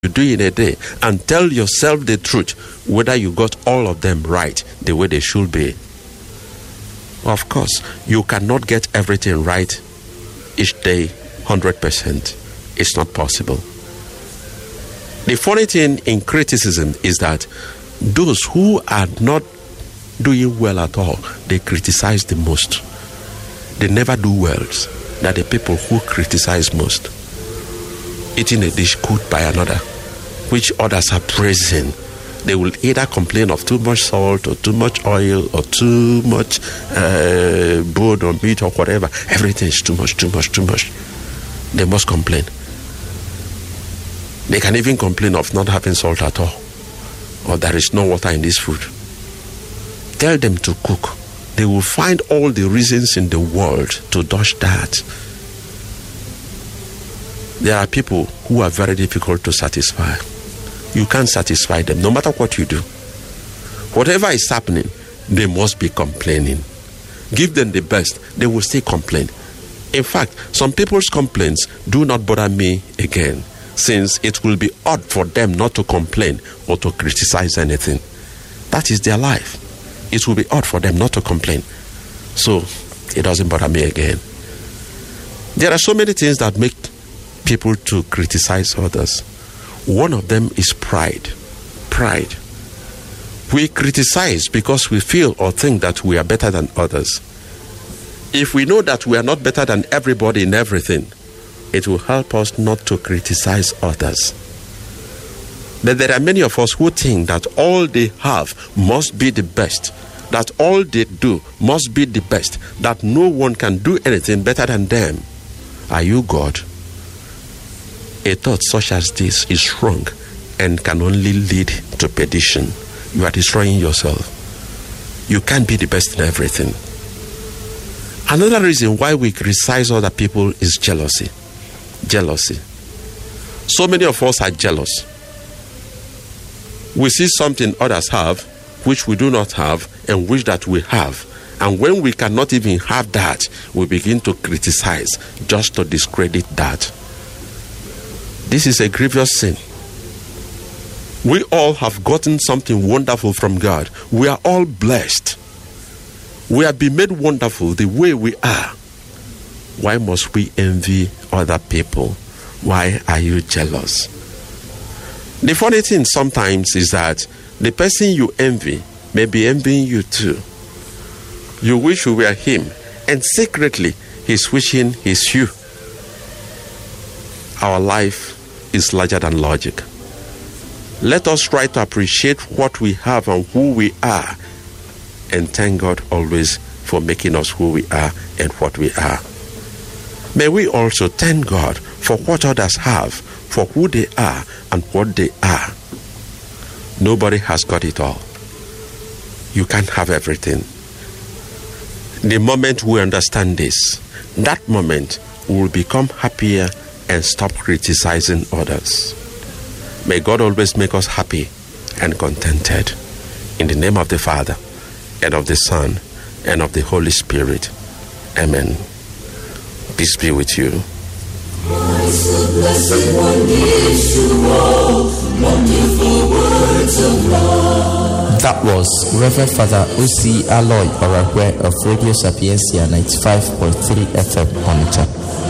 you do in a day and tell yourself the truth, whether you got all of them right the way they should be. Of course, you cannot get everything right each day 100%. It's not possible. The funny thing in criticism is that those who are not doing well at all, they criticize the most. They never do well. They're the people who criticize most. Eating a dish cooked by another, which others are praising, they will either complain of too much salt or too much oil or too much bone or meat or whatever. Everything is too much. They must complain. They can even complain of not having salt at all, or there is no water in this food. Tell them to cook. They will find all the reasons in the world to dodge that. There are people who are very difficult to satisfy. You can't satisfy them, no matter what you do. Whatever is happening, they must be complaining. Give them the best, they will still complain. In fact, some people's complaints do not bother me again, since it will be odd for them not to complain or to criticize anything. That is their life. It will be odd for them not to complain. So, it doesn't bother me again. There are so many things that make people to criticize others. One of them is pride. Pride. We criticize because we feel or think that we are better than others. If we know that we are not better than everybody in everything, it will help us not to criticize others. But there are many of us who think that all they have must be the best, that all they do must be the best, that no one can do anything better than them. Are you God? A thought such as this is wrong and can only lead to perdition. You are destroying yourself. You can't be the best in everything. Another reason why we criticize other people is jealousy. Jealousy. So many of us are jealous. We see something others have, which we do not have, and wish that we have. And when we cannot even have that, we begin to criticize just to discredit that. This is a grievous sin. We all have gotten something wonderful from God. We are all blessed. We have been made wonderful the way we are. Why must we envy other people? Why are you jealous? The funny thing sometimes is that the person you envy may be envying you too. You wish you were him, and secretly he's wishing he's you. Our life is larger than logic. Let us try to appreciate what we have and who we are, and thank God always for making us who we are and what we are. May we also thank God for what others have, for who they are and what they are. Nobody has got it all. You can't have everything. The moment we understand this, that moment we will become happier and stop criticizing others. May God always make us happy and contented. In the name of the Father, and of the Son, and of the Holy Spirit. Amen. Peace be with you. Christ, the blessed one, gives to all wonderful words of love. That was Reverend Father O.C. Aloy Orakwe of Radio Sapiencia 95.3 FM Onitsha.